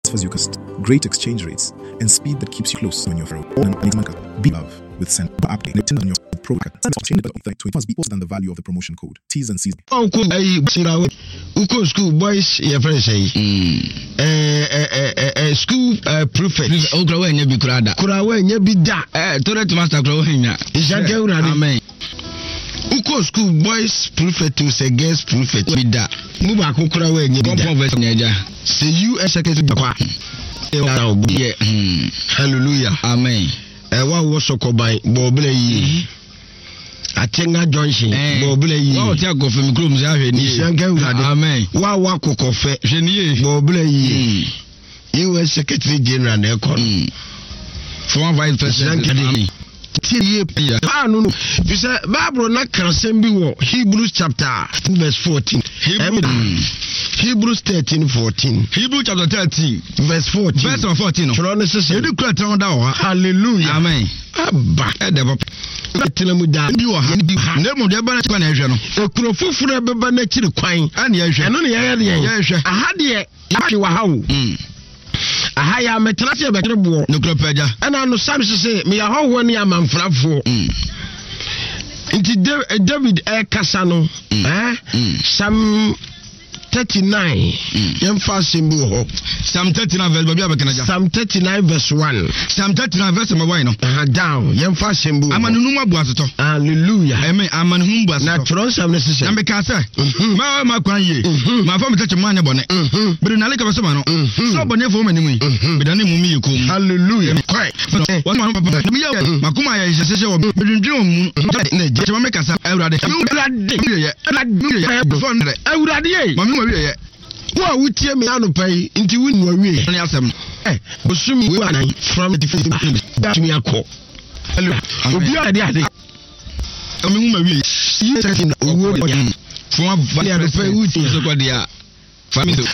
transfers you cost, great exchange rates, and speed that keeps you close on your phone. Be love with Send update. On your Pro be equals than the value of the promotion code. T's and C's. School boys, your friends say, school prefect. Ograwe nyebi kurada. Kurawe nyebi da. Toret master kurawe nya. Ishanke uradi. Amen. Uko school boys prefect to say girls prefect bida. Muba kurawe nyebi da. Converse nyeja. Say you secretary kwa. Hallelujah. Amen. Wa wo sokoban bobele yi. Atenga Johnson bobele yi. Wa otia go femi krom se ahwe ni. Ishanke uradi. Amen. Wa kokofe. Jeniye bobele yi. You secretary general na ekon. Former vice president. No. You say Bible na krasem bi wo Hebrews chapter verse 14. Hebrews 13:14. Hebrews chapter 13 verse 14. Verse 14. Hallelujah. Amen. Abba. Telemu da bi wo ha. Nemo de ba na kwa na ehwe no. Ekuro fufura beba na kiri kwan. Ana ehwe. Eno ne yeye de ehwe. Aha de yahwe wa ha wo. Aha ya metrase e betre bo. Nokro paja. Ana no sam se me ya hoho ne amanfrafo. Inti David kasa no. Sam 39 yemfa sembu ho. Psalm 39 verse baby abekanaja. Psalm 39 verse 1. Psalm 39 verse number 1 no. Down yemfa sembu. Amanunu abu asoto. Hallelujah. Amen. Amanunu abu asoto. Na tron sam ne sese. Na me ka se. Ma kwan ye. Ma fa me tache manya bone. Be na leka beso ma no. So bone fo mani mu. Be da ne mu mi yekom. Hallelujah. Kwai. What man papa. Me ya makuma ya sese wo. Be dundun mu. Na je ma me ka sa Awurade. Awurade ye. Wa wutie me anopai nti wunu awie ne asem bosumi we anan from the film that me akọ obi ade ade me hu ma wie yi 13 owo fo va ya de fe wuti so kwa dia family